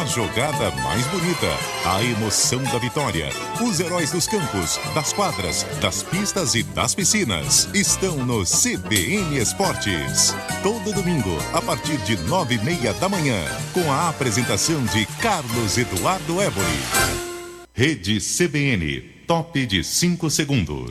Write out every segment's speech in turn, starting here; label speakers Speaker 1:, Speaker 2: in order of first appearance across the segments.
Speaker 1: A jogada mais bonita, a emoção da vitória, os heróis dos campos, das quadras, das pistas e das piscinas estão no CBN Esportes. Todo domingo, a partir de 9:30 da manhã, com a apresentação de Carlos Eduardo Évori. Rede CBN, top de 5 segundos.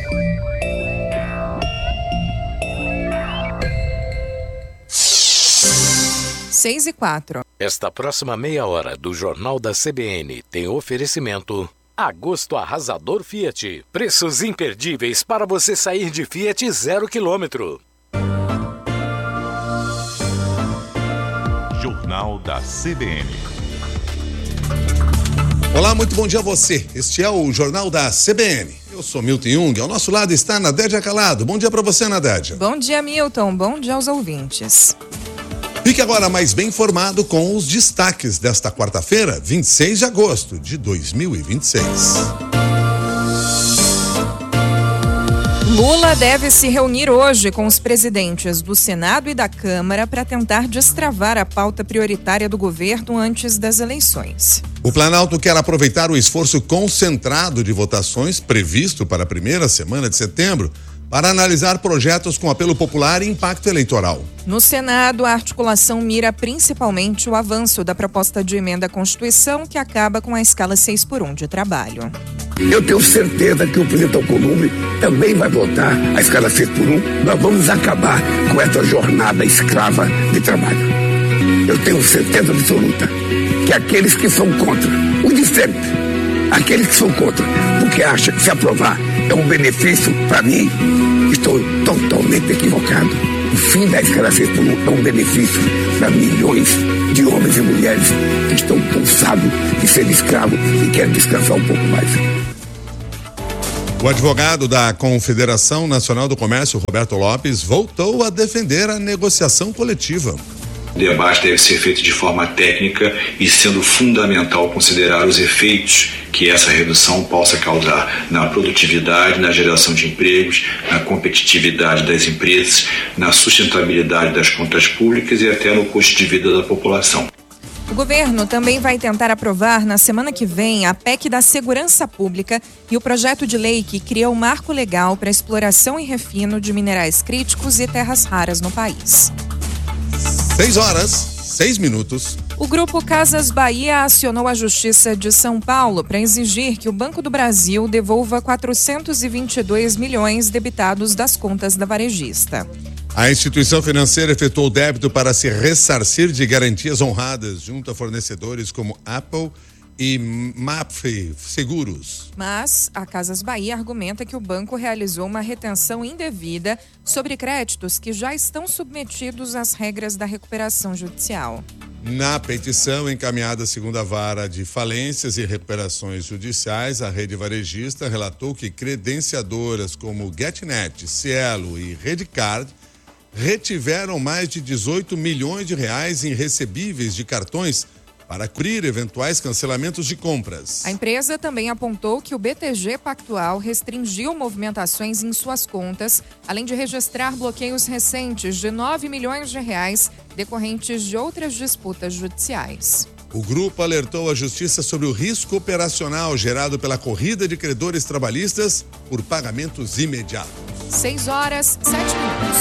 Speaker 2: 6:04.
Speaker 3: Esta próxima meia hora do Jornal da CBN tem oferecimento Agosto Arrasador Fiat. Preços imperdíveis para você sair de Fiat 0 km.
Speaker 1: Jornal da CBN.
Speaker 4: Olá, muito bom dia a você. Este é o Jornal da CBN. Eu sou Milton Jung. Ao nosso lado está Nadédia Calado. Bom dia para você, Nadédia.
Speaker 2: Bom dia, Milton. Bom dia aos ouvintes.
Speaker 4: Fique agora mais bem informado com os destaques desta quarta-feira, 26 de agosto de 2026.
Speaker 2: Lula deve se reunir hoje com os presidentes do Senado e da Câmara para tentar destravar a pauta prioritária do governo antes das eleições.
Speaker 4: O Planalto quer aproveitar o esforço concentrado de votações previsto para a primeira semana de setembro para analisar projetos com apelo popular e impacto eleitoral.
Speaker 2: No Senado, a articulação mira principalmente o avanço da proposta de emenda à Constituição que acaba com a escala 6x1 de trabalho.
Speaker 5: Eu tenho certeza que o presidente Alcolumbre também vai votar a escala 6x1. Nós vamos acabar com essa jornada escrava de trabalho. Eu tenho certeza absoluta que aqueles que são contra, os de sempre, aqueles que são contra, porque acham que se aprovar é um benefício para mim, estou totalmente equivocado. O fim da escala 6x1 é um benefício para milhões de homens e mulheres que estão cansados de ser escravos e querem descansar um pouco mais.
Speaker 4: O advogado da Confederação Nacional do Comércio, Roberto Lopes, voltou a defender a negociação coletiva.
Speaker 6: O debate deve ser feito de forma técnica e sendo fundamental considerar os efeitos que essa redução possa causar na produtividade, na geração de empregos, na competitividade das empresas, na sustentabilidade das contas públicas e até no custo de vida da população.
Speaker 2: O governo também vai tentar aprovar na semana que vem a PEC da Segurança Pública e o projeto de lei que cria o marco legal para a exploração e refino de minerais críticos e terras raras no país.
Speaker 4: 6:06.
Speaker 2: O Grupo Casas Bahia acionou a Justiça de São Paulo para exigir que o Banco do Brasil devolva 422 milhões debitados das contas da varejista.
Speaker 4: A instituição financeira efetuou débito para se ressarcir de garantias honradas junto a fornecedores como Apple e MAPFRE Seguros.
Speaker 2: Mas a Casas Bahia argumenta que o banco realizou uma retenção indevida sobre créditos que já estão submetidos às regras da recuperação judicial.
Speaker 4: Na petição encaminhada à segunda vara de falências e recuperações judiciais, a rede varejista relatou que credenciadoras como GetNet, Cielo e Redcard retiveram mais de 18 milhões de reais em recebíveis de cartões para cobrir eventuais cancelamentos de compras.
Speaker 2: A empresa também apontou que o BTG Pactual restringiu movimentações em suas contas, além de registrar bloqueios recentes de 9 milhões de reais decorrentes de outras disputas judiciais.
Speaker 4: O grupo alertou a justiça sobre o risco operacional gerado pela corrida de credores trabalhistas por pagamentos imediatos.
Speaker 2: 6:07.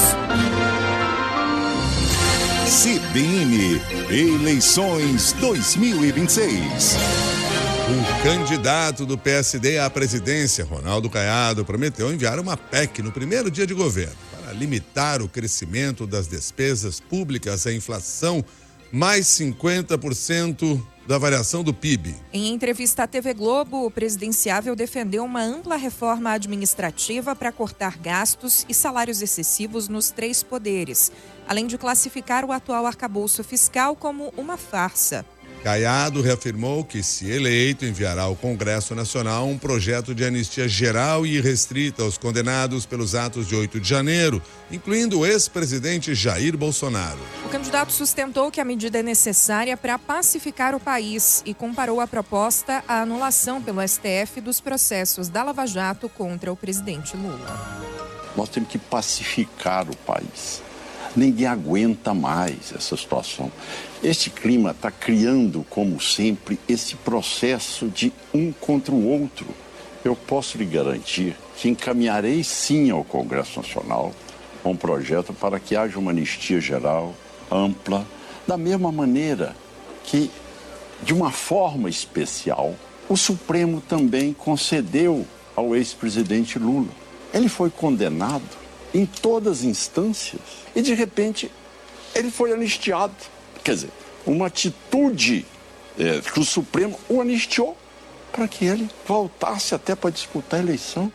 Speaker 1: CBN Eleições 2026.
Speaker 4: O candidato do PSD à presidência, Ronaldo Caiado, prometeu enviar uma PEC no primeiro dia de governo para limitar o crescimento das despesas públicas à inflação, mais 50% da variação do PIB.
Speaker 2: Em entrevista à TV Globo, o presidenciável defendeu uma ampla reforma administrativa para cortar gastos e salários excessivos nos 3 poderes, além de classificar o atual arcabouço fiscal como uma farsa.
Speaker 4: Caiado reafirmou que, se eleito, enviará ao Congresso Nacional um projeto de anistia geral e irrestrita aos condenados pelos atos de 8 de janeiro, incluindo o ex-presidente Jair Bolsonaro.
Speaker 2: O candidato sustentou que a medida é necessária para pacificar o país e comparou a proposta à anulação pelo STF dos processos da Lava Jato contra o presidente Lula.
Speaker 7: Nós temos que pacificar o país. Ninguém aguenta mais essa situação. Este clima está criando, como sempre, esse processo de um contra o outro. Eu posso lhe garantir que encaminharei sim ao Congresso Nacional um projeto para que haja uma anistia geral, ampla, da mesma maneira que, de uma forma especial, o Supremo também concedeu ao ex-presidente Lula. Ele foi condenado em todas as instâncias e, de repente, ele foi anistiado. Quer dizer, uma atitude que o Supremo o anistiou para que ele voltasse até para disputar a eleição.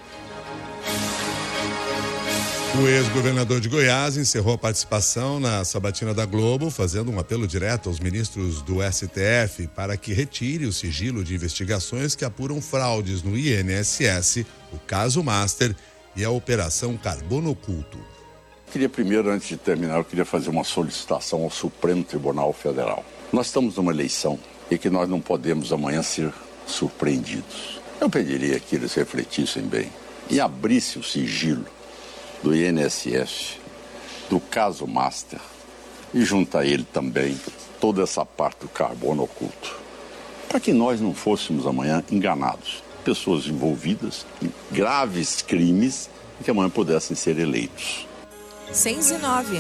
Speaker 4: O ex-governador de Goiás encerrou a participação na sabatina da Globo, fazendo um apelo direto aos ministros do STF para que retire o sigilo de investigações que apuram fraudes no INSS, o caso Master e a Operação Carbono Oculto.
Speaker 7: Queria primeiro, antes de terminar, eu queria fazer uma solicitação ao Supremo Tribunal Federal. Nós estamos numa eleição e que nós não podemos amanhã ser surpreendidos. Eu pediria que eles refletissem bem e abrissem o sigilo do INSS, do caso Master, e junto a ele também toda essa parte do carbono oculto, para que nós não fôssemos amanhã enganados, pessoas envolvidas em graves crimes e que amanhã pudessem ser eleitos.
Speaker 2: 6:09.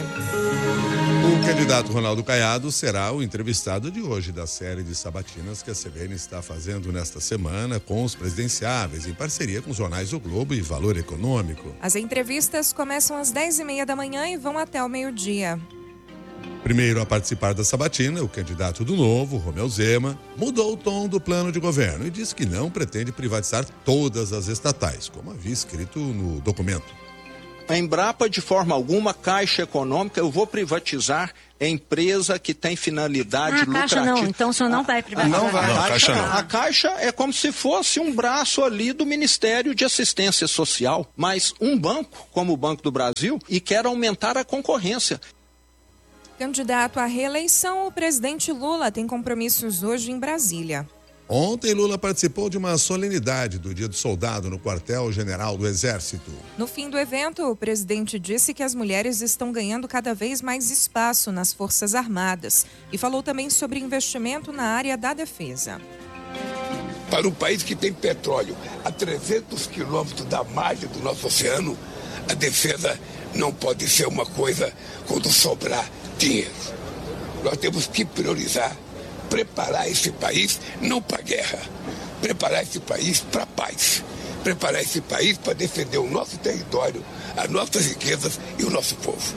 Speaker 4: O candidato Ronaldo Caiado será o entrevistado de hoje da série de sabatinas que a CBN está fazendo nesta semana com os presidenciáveis, em parceria com os jornais O Globo e Valor Econômico.
Speaker 2: As entrevistas começam às 10:30 da manhã e vão até o meio-dia.
Speaker 4: Primeiro a participar da sabatina, o candidato do Novo, Romeu Zema, mudou o tom do plano de governo e disse que não pretende privatizar todas as estatais, como havia escrito no documento.
Speaker 8: A Embrapa, de forma alguma, Caixa Econômica, eu vou privatizar a empresa que tem finalidade lucrativa.
Speaker 9: Caixa não, então o senhor não vai privatizar.
Speaker 8: Não vai.
Speaker 4: Não, Caixa não.
Speaker 8: A Caixa é como se fosse um braço ali do Ministério de Assistência Social, mas um banco, como o Banco do Brasil, e quer aumentar a concorrência.
Speaker 2: Candidato à reeleição, o presidente Lula tem compromissos hoje em Brasília.
Speaker 4: Ontem, Lula participou de uma solenidade do Dia do Soldado no Quartel-General do Exército.
Speaker 2: No fim do evento, o presidente disse que as mulheres estão ganhando cada vez mais espaço nas Forças Armadas e falou também sobre investimento na área da defesa.
Speaker 10: Para um país que tem petróleo a 300 quilômetros da margem do nosso oceano, a defesa não pode ser uma coisa quando sobrar dinheiro. Nós temos que priorizar, preparar esse país não para a guerra, preparar esse país para a paz, preparar esse país para defender o nosso território, as nossas riquezas e o nosso povo.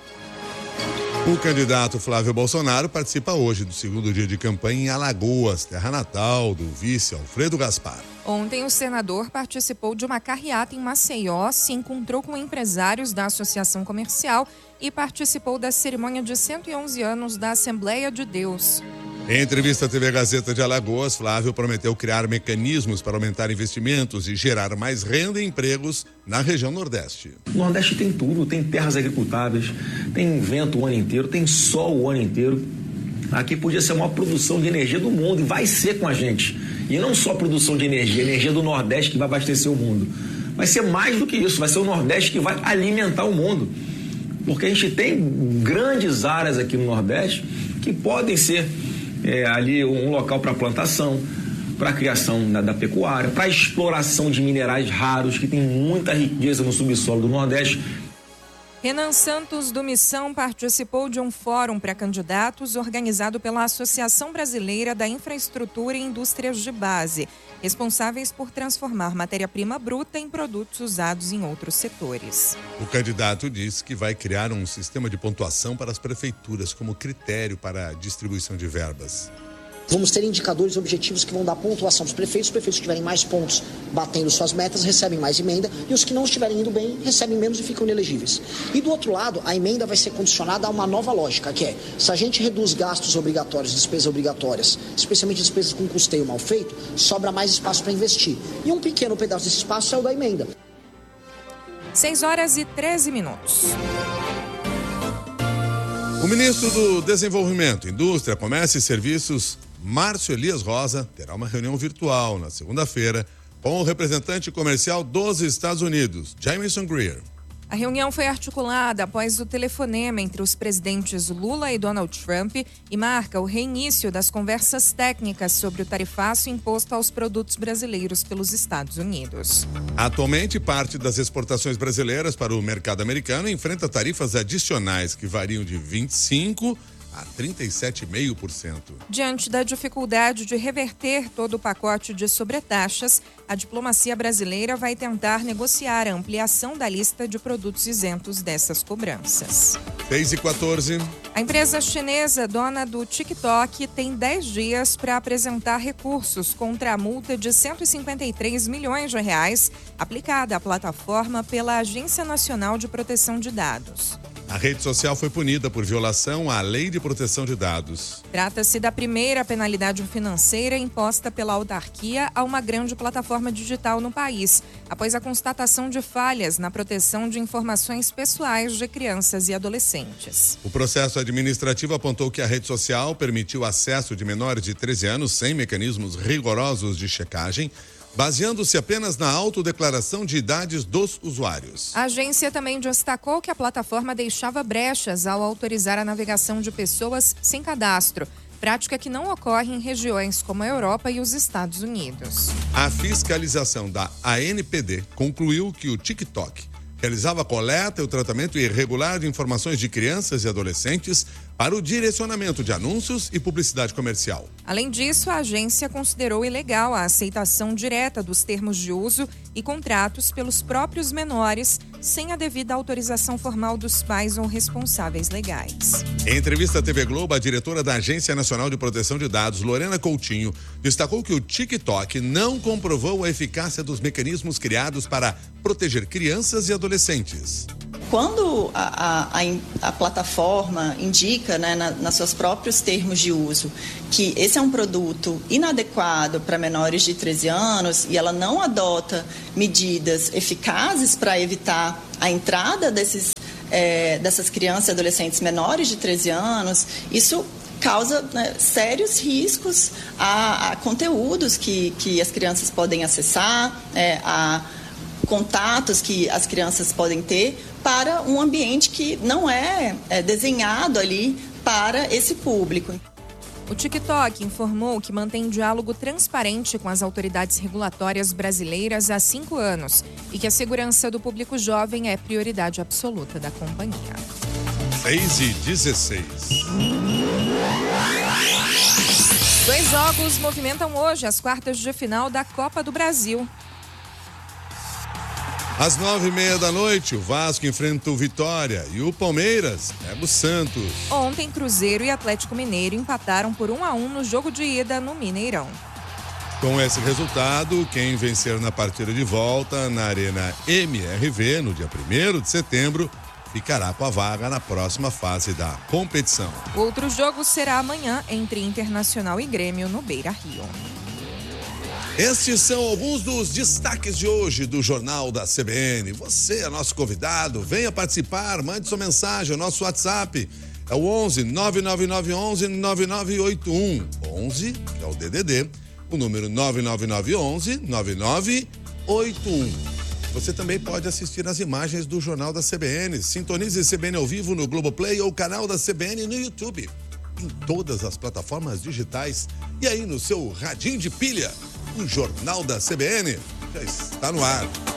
Speaker 4: O candidato Flávio Bolsonaro participa hoje do segundo dia de campanha em Alagoas, terra natal do vice Alfredo Gaspar.
Speaker 2: Ontem, o senador participou de uma carreata em Maceió, se encontrou com empresários da Associação Comercial e participou da cerimônia de 111 anos da Assembleia de Deus.
Speaker 4: Em entrevista à TV Gazeta de Alagoas, Flávio prometeu criar mecanismos para aumentar investimentos e gerar mais renda e empregos na região Nordeste.
Speaker 11: O Nordeste tem tudo, tem terras agricultáveis, tem vento o ano inteiro, tem sol o ano inteiro. Aqui podia ser a maior produção de energia do mundo e vai ser com a gente. E não só produção de energia do Nordeste que vai abastecer o mundo. Vai ser mais do que isso, vai ser o Nordeste que vai alimentar o mundo. Porque a gente tem grandes áreas aqui no Nordeste que podem ser ali um local para plantação, para criação da pecuária, para exploração de minerais raros, que tem muita riqueza no subsolo do Nordeste.
Speaker 2: Renan Santos, do Missão, participou de um fórum para candidatos organizado pela Associação Brasileira da Infraestrutura e Indústrias de Base, responsáveis por transformar matéria-prima bruta em produtos usados em outros setores.
Speaker 4: O candidato disse que vai criar um sistema de pontuação para as prefeituras como critério para a distribuição de verbas.
Speaker 12: Vamos ter indicadores objetivos que vão dar pontuação para os prefeitos. Os prefeitos que tiverem mais pontos batendo suas metas recebem mais emenda e os que não estiverem indo bem recebem menos e ficam inelegíveis. E do outro lado, a emenda vai ser condicionada a uma nova lógica, que é, se a gente reduz gastos obrigatórios, despesas obrigatórias, especialmente despesas com custeio mal feito, sobra mais espaço para investir. E um pequeno pedaço desse espaço é o da emenda.
Speaker 2: 6:13.
Speaker 4: O ministro do Desenvolvimento, Indústria, Comércio e Serviços, Márcio Elias Rosa, terá uma reunião virtual na segunda-feira com o representante comercial dos Estados Unidos, Jamieson Greer.
Speaker 2: A reunião foi articulada após o telefonema entre os presidentes Lula e Donald Trump e marca o reinício das conversas técnicas sobre o tarifaço imposto aos produtos brasileiros pelos Estados Unidos.
Speaker 4: Atualmente, parte das exportações brasileiras para o mercado americano enfrenta tarifas adicionais que variam de 25% a 37,5%.
Speaker 2: Diante da dificuldade de reverter todo o pacote de sobretaxas, a diplomacia brasileira vai tentar negociar a ampliação da lista de produtos isentos dessas cobranças.
Speaker 4: 6h14.
Speaker 2: A empresa chinesa dona do TikTok tem 10 dias para apresentar recursos contra a multa de 153 milhões de reais aplicada à plataforma pela Agência Nacional de Proteção de Dados.
Speaker 4: A rede social foi punida por violação à Lei de Proteção de Dados.
Speaker 2: Trata-se da primeira penalidade financeira imposta pela autarquia a uma grande plataforma digital no país, após a constatação de falhas na proteção de informações pessoais de crianças e adolescentes.
Speaker 4: O processo administrativo apontou que a rede social permitiu acesso de menores de 13 anos sem mecanismos rigorosos de checagem, baseando-se apenas na autodeclaração de idades dos usuários.
Speaker 2: A agência também destacou que a plataforma deixava brechas ao autorizar a navegação de pessoas sem cadastro, prática que não ocorre em regiões como a Europa e os Estados Unidos.
Speaker 4: A fiscalização da ANPD concluiu que o TikTok realizava a coleta e o tratamento irregular de informações de crianças e adolescentes para o direcionamento de anúncios e publicidade comercial.
Speaker 2: Além disso, a agência considerou ilegal a aceitação direta dos termos de uso e contratos pelos próprios menores, sem a devida autorização formal dos pais ou responsáveis legais.
Speaker 4: Em entrevista à TV Globo, a diretora da Agência Nacional de Proteção de Dados, Lorena Coutinho, destacou que o TikTok não comprovou a eficácia dos mecanismos criados para proteger crianças e adolescentes.
Speaker 9: Quando a plataforma indica, né, nos seus próprios termos de uso, que esse é um produto inadequado para menores de 13 anos e ela não adota medidas eficazes para evitar a entrada dessas crianças e adolescentes menores de 13 anos, isso causa, né, sérios riscos a conteúdos que as crianças podem acessar, a contatos que as crianças podem ter para um ambiente que não é desenhado ali para esse público.
Speaker 2: O TikTok informou que mantém diálogo transparente com as autoridades regulatórias brasileiras há 5 anos e que a segurança do público jovem é prioridade absoluta da companhia.
Speaker 4: 6h16.
Speaker 2: 2 jogos movimentam hoje as quartas de final da Copa do Brasil.
Speaker 4: Às 9h30 da noite, o Vasco enfrenta o Vitória e o Palmeiras pega o Santos.
Speaker 2: Ontem, Cruzeiro e Atlético Mineiro empataram por 1-1 no jogo de ida no Mineirão.
Speaker 4: Com esse resultado, quem vencer na partida de volta na Arena MRV, no dia 1º de setembro, ficará com a vaga na próxima fase da competição.
Speaker 2: O outro jogo será amanhã entre Internacional e Grêmio no Beira-Rio.
Speaker 4: Estes são alguns dos destaques de hoje do Jornal da CBN. Você é nosso convidado, venha participar, mande sua mensagem, o nosso WhatsApp é o 11 99911 9981. 11, que é o DDD, o número 99911 9981. Você também pode assistir as imagens do Jornal da CBN. Sintonize CBN ao vivo no Globoplay ou canal da CBN no YouTube. Em todas as plataformas digitais e aí no seu radinho de pilha. O Jornal da CBN já está no ar.